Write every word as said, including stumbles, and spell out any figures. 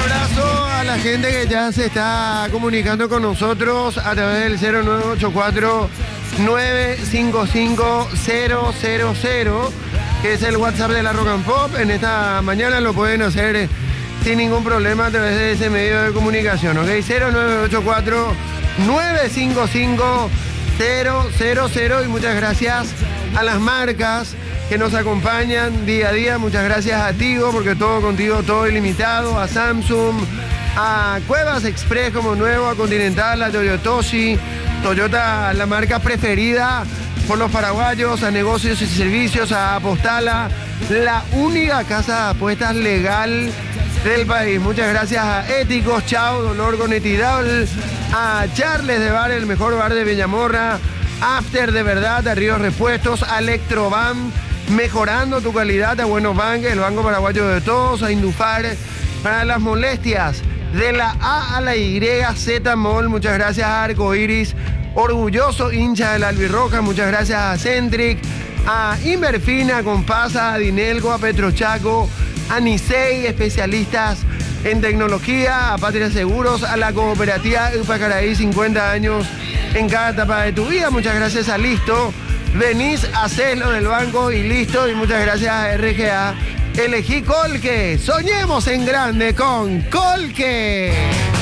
abrazo a la gente que ya se está comunicando con nosotros a través del cero nueve ocho cuatro, nueve cinco cinco, cero cero cero, que es el WhatsApp de la Rock and Pop. En esta mañana lo pueden hacer sin ningún problema a través de ese medio de comunicación, ¿ok? cero nueve ocho cuatro, nueve cinco cinco, cero cero cero. Y muchas gracias a las marcas que nos acompañan día a día. Muchas gracias a Tigo, porque todo contigo, todo ilimitado. A Samsung, a Cuevas Express como nuevo, a Continental, a Toyotoshi, Toyota, la marca preferida por los paraguayos, a Negocios y Servicios, a Apostala, la única casa de apuestas legal del país. Muchas gracias a Éticos, Chao, Dolor con Etidal, a Charles de Bar, el mejor bar de Villamorra, After de Verdad, a Ríos Repuestos, a Electroban, mejorando tu calidad, a Buenos Banques, el banco paraguayo de todos, a Indufar, para las molestias de la A a la Y, Z Mall. Muchas gracias a Arcoiris, orgulloso hincha de la albirroja. Muchas gracias a Centric, a Inverfina, Compasa, a Dinelco, a Petrochaco, a Nisei, especialistas en tecnología, a Patria Seguros, a la cooperativa Upacaraí, cincuenta años en cada etapa de tu vida. Muchas gracias a Listo, venís a hacerlo del banco y listo. Y muchas gracias a R G A. Elegí Colque, soñemos en grande con Colque.